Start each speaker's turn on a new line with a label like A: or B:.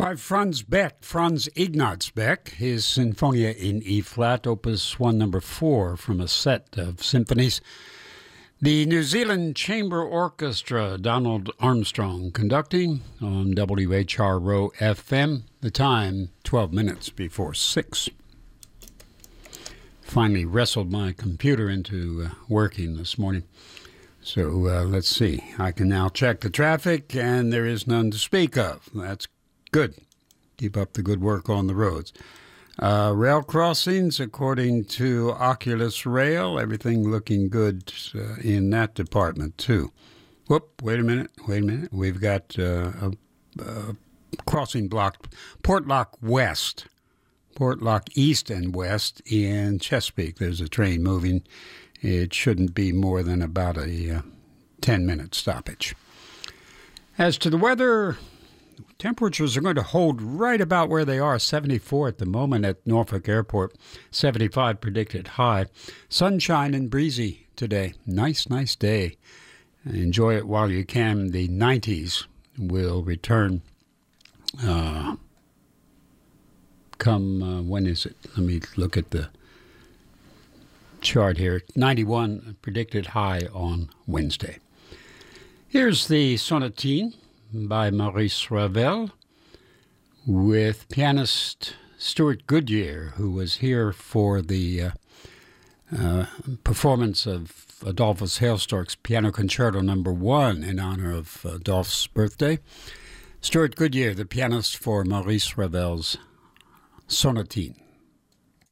A: by Franz Ignaz Beck, his Sinfonia in E-flat, Opus 1, number 4, from a set of symphonies. The New Zealand Chamber Orchestra, Donald Armstrong, conducting on WHRO FM. The time, 12 minutes before 6. Finally wrestled my computer into working this morning. So let's see. I can now check the traffic, and there is none to speak of. That's good. Keep up the good work on the roads. Rail crossings, according to Oculus Rail, everything looking good in that department, too. Whoop, wait a minute. We've got a crossing blocked, Portlock West, Portlock East and West in Chesapeake. There's a train moving. It shouldn't be more than about a 10-minute stoppage. As to the weather, temperatures are going to hold right about where they are, 74 at the moment at Norfolk Airport, 75 predicted high. Sunshine and breezy today. Nice day. Enjoy it while you can. The 90s will return when is it? Let me look at the chart here. 91 predicted high on Wednesday. Here's the Sonatine by Maurice Ravel with pianist Stuart Goodyear, who was here for the performance of Adolphus Hailstork's Piano Concerto No. 1 in honor of Adolph's birthday. Stuart Goodyear, the pianist for Maurice Ravel's Sonatine.